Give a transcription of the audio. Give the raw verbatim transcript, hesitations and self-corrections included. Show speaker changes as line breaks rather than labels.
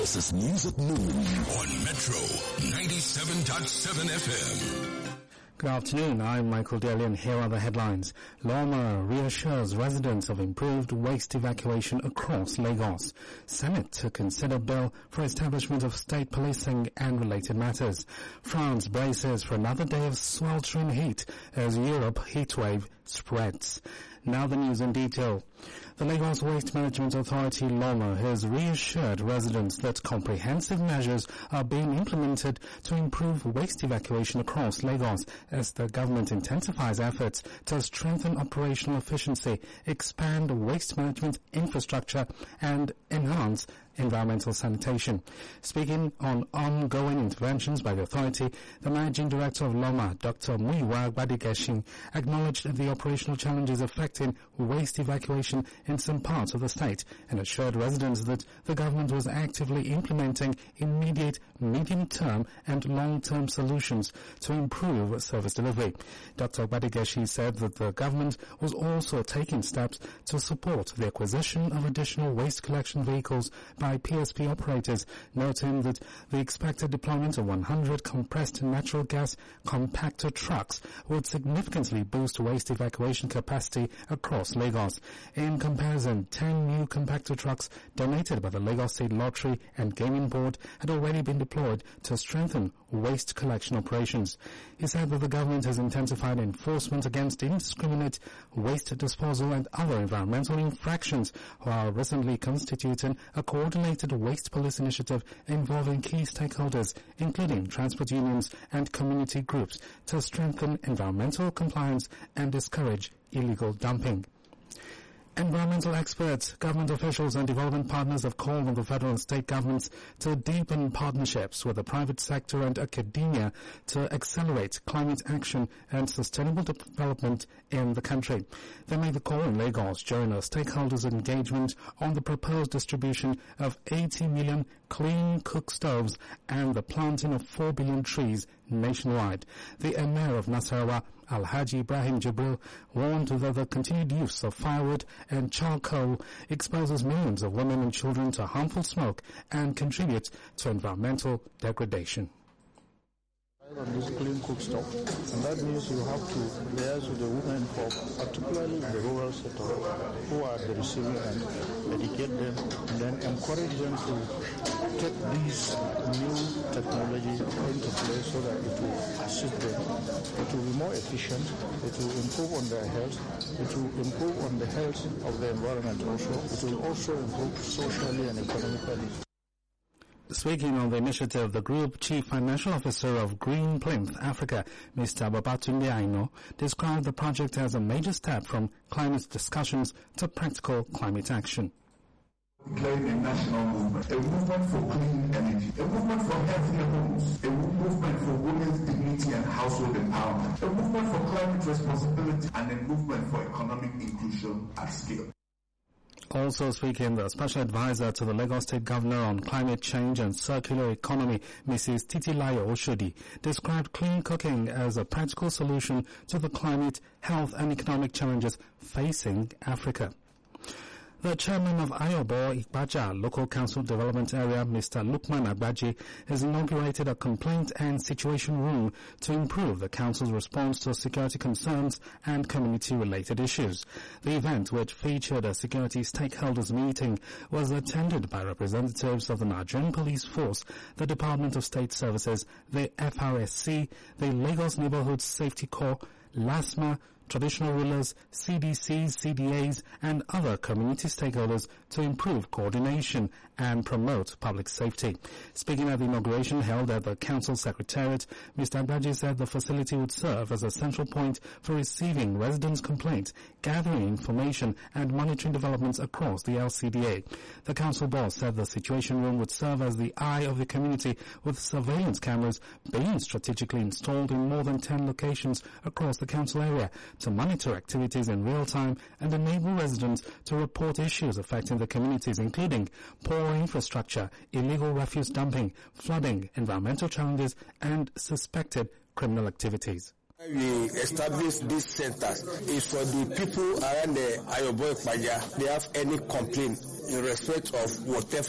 This is News at Noon on Metro ninety-seven point seven F M.
Good afternoon, I'm Michael Delian. Here are the headlines. Loma reassures residents of improved waste evacuation across Lagos. Senate to consider bill for establishment of state policing and related matters. France braces for another day of sweltering heat as Europe heatwave spreads. Now the news in detail. The Lagos Waste Management Authority, LOMA, has reassured residents that comprehensive measures are being implemented to improve waste evacuation across Lagos as the government intensifies efforts to strengthen operational efficiency, expand waste management infrastructure, and enhance environmental sanitation. Speaking on ongoing interventions by the authority, the Managing Director of LOMA, Doctor Muyiwa Gbadigeshin, acknowledged the operational challenges affecting waste evacuation in some parts of the state and assured residents that the government was actively implementing immediate, medium-term and long-term solutions to improve service delivery. Doctor Gbadigeshin said that the government was also taking steps to support the acquisition of additional waste collection vehicles by P S P operators, noting that the expected deployment of one hundred compressed natural gas compactor trucks would significantly boost waste evacuation capacity across Lagos. In comparison, ten new compactor trucks donated by the Lagos State Lottery and Gaming Board had already been deployed to strengthen waste collection operations. He said that the government has intensified enforcement against indiscriminate waste disposal and other environmental infractions, while recently constituting a coordinated waste police initiative involving key stakeholders, including transport unions and community groups, to strengthen environmental compliance and discourage illegal dumping. Environmental experts, government officials and development partners have called on the federal and state governments to deepen partnerships with the private sector and academia to accelerate climate action and sustainable development in the country. They made the call in Lagos during a stakeholders' engagement on the proposed distribution of eighty million clean cook stoves and the planting of four billion trees nationwide. The Emir of Nasarawa, Alhaji Ibrahim Jibril, warned that the continued use of firewood and charcoal exposes millions of women and children to harmful smoke and contributes to environmental degradation.
On this clean cook stove, and that means you have to liaise with the women, for particularly in the rural sector, who are the receiving end, educate them, and then encourage them to take these new technology into place so that it will assist them. It will be more efficient, it will improve on their health, it will improve on the health of the environment also, it will also improve socially and economically.
Speaking on the initiative, the Group Chief Financial Officer of Green Plinth Africa, Mister Babatunde Aino, described the project as a major step from climate discussions to practical climate action.
Declaring a national movement, a movement for clean energy, a movement for healthier homes, a movement for women's dignity and household empowerment, a movement for climate responsibility, and a movement for economic inclusion at scale.
Also speaking, the Special Advisor to the Lagos State Governor on Climate Change and Circular Economy, Missus Titilayo Oshodi, described clean cooking as a practical solution to the climate, health and economic challenges facing Africa. The chairman of Ayobo Ikpaja Local Council Development Area, Mister Lukman Agbaji, has inaugurated a complaint and situation room to improve the council's response to security concerns and community-related issues. The event, which featured a security stakeholders meeting, was attended by representatives of the Nigerian Police Force, the Department of State Services, the F R S C, the Lagos Neighborhood Safety Corps, LASMA, traditional rulers, C D Cs, C D As, and other community stakeholders to improve coordination and promote public safety. Speaking at the inauguration held at the Council Secretariat, Mister Agbaji said the facility would serve as a central point for receiving residents' complaints, gathering information, and monitoring developments across the L C D A. The Council boss said the Situation Room would serve as the eye of the community, with surveillance cameras being strategically installed in more than ten locations across the Council area to monitor activities in real time and enable residents to report issues affecting the communities, including poor infrastructure, illegal refuse dumping, flooding, environmental challenges, and suspected criminal activities.
We establish these centers is for the people around the Ayobo Ikpaja. They have any complaint in respect of whatever